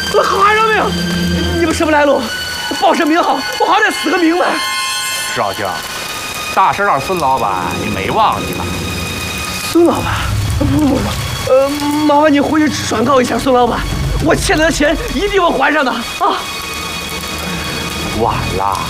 喊什么呀？你们什么来路？报声名号，我好歹死个明白。 石老兄，大石栏孙老板，你没忘记吧？ 孙老板，不，麻烦你回去转告一下孙老板，我欠他的钱一定会还上的啊！ 晚了。